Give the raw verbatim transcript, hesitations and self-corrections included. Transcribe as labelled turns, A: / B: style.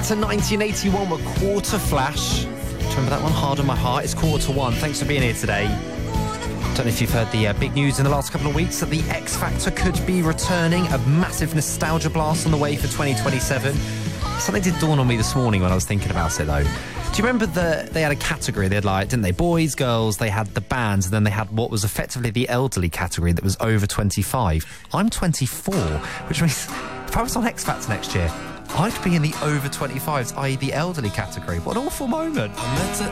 A: back to nineteen eighty-one with Quarter Flash. Do you remember that one? Hard on My Heart. It's quarter to one. Thanks for being here today. Don't know if you've heard the uh, big news in the last couple of weeks that the X Factor could be returning. A massive nostalgia blast on the way for twenty twenty-seven. Something did dawn on me this morning when I was thinking about it, though. Do you remember the they had a category? They had, like, didn't they? Boys, girls, they had the bands, and then they had what was effectively the elderly category that was over twenty-five. I'm twenty-four, which means if I was on X Factor next year, I'd be in the over twenty-fives, that is the elderly category. What an awful moment.
B: I met her